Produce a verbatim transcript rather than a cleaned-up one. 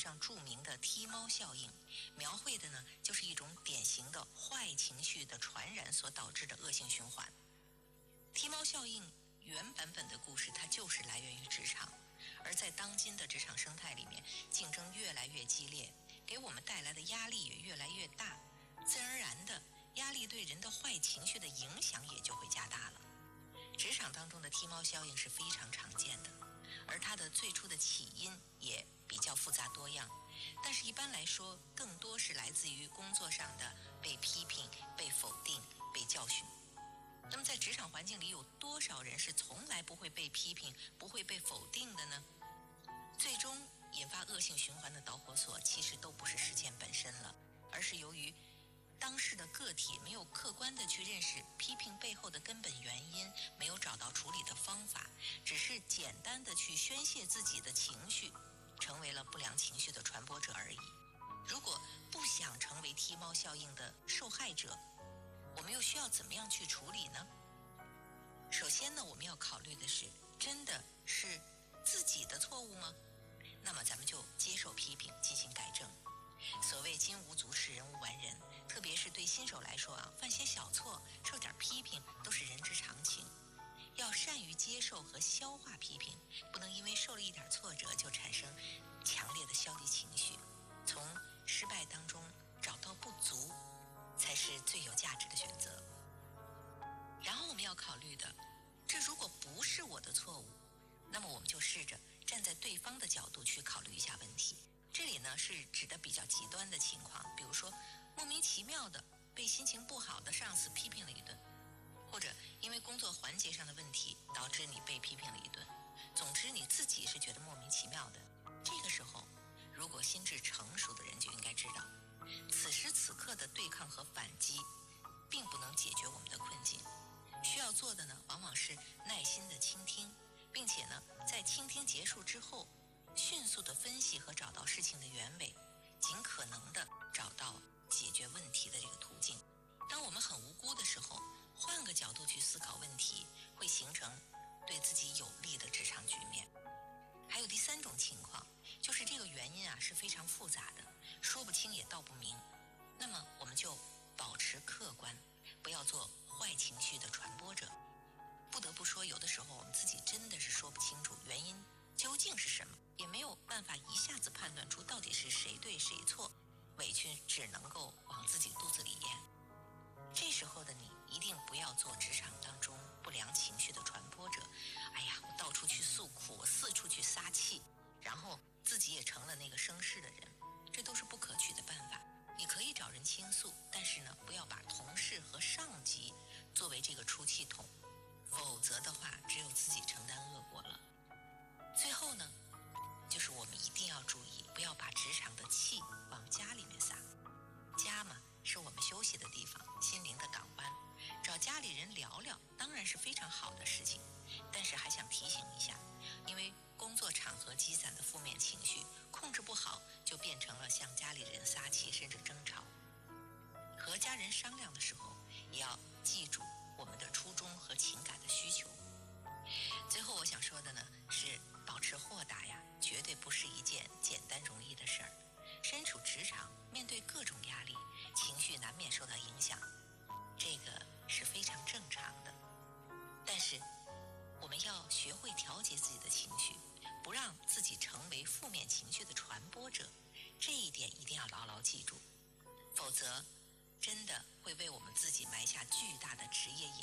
上著名的踢猫效应，描绘的呢就是一种典型的坏情绪的传染所导致的恶性循环。踢猫效应原版本的故事它就是来源于职场，而在当今的职场生态里面，竞争越来越激烈，给我们带来的压力也越来越大，自然而然的压力对人的坏情绪的影响也就会加大了。职场当中的踢猫效应是非常常见的，而它的最初的起因也比较复杂多样，但是一般来说更多是来自于工作上的被批评、被否定、被教训。那么在职场环境里，有多少人是从来不会被批评、不会被否定的呢？最终引发恶性循环的导火索其实都不是事件本身了，而是由于当事的个体没有客观地去认识批评背后的根本原因，没有找到处理的方法，只是简单地去宣泄自己的情绪，成为了不良情绪的传播者而已。如果不想成为踢猫效应的受害者，我们又需要怎么样去处理呢？首先呢，我们要考虑的是，真的是自己的错误吗？那么咱们就接受批评，进行改正。所谓金无足赤，人无完人，特别是对新手来说啊，犯些小错，受点批评都是人之常情。要善于接受和消化批评，不能因为受了一点挫折就产生强烈的消极情绪。从失败当中找到不足，才是最有价值的选择。然后我们要考虑的，这如果不是我的错误，那么我们就试着站在对方的角度去考虑一下问题。这里呢是指的比较极端的情况，比如说莫名其妙的被心情不好的上司批评了一顿，或者因为工作环节上的问题导致你被批评了一顿，总之你自己是觉得莫名其妙的。这个时候，如果心智成熟的人就应该知道，此时此刻的对抗和反击并不能解决我们的困境，需要做的呢往往是耐心的倾听，并且呢在倾听结束之后，迅速的分析和找到事情的原委，尽可能的找到解决问题的这个途径。当我们很无辜的时候，换个角度去思考问题，会形成对自己有利的职场局面。还有第三种情况，就是这个原因啊是非常复杂的，说不清也道不明。那么我们就保持客观，不要做坏情绪的传播者。不得不说，有的时候我们自己真的是说不清楚原因究竟是什么，也没有办法一下子判断出到底是谁对谁错，委屈只能够往自己肚子里咽。这时候的你一定不要做职场当中不良情绪的传播者。哎呀，我到处去诉苦，我四处去撒气，然后自己也成了那个生事的人，这都是不可取的办法。你可以找人倾诉，但是呢，不要把同事和上级作为这个出气筒，否则的话，只有自己承担恶果了。最后呢，就是我们一定要注意，不要把职场的气往家里面撒。家嘛，是我们休息的地方，心灵的港湾。找家里人聊聊，当然是非常好的事情，但是还想提醒一下，因为工作场合积攒的负面情绪，控制不好，就变成了向家里人撒气，甚至争吵。和家人商量的时候，也要记住我们的初衷和情感的需求。最后我想说的呢，是保持豁达呀，绝对不是一件简单容易的事儿。身处职场，面对各种压力，情绪难免受到影响，这个是非常正常的。但是我们要学会调节自己的情绪，不让自己成为负面情绪的传播者，这一点一定要牢牢记住，否则真的会为我们自己埋下巨大的职业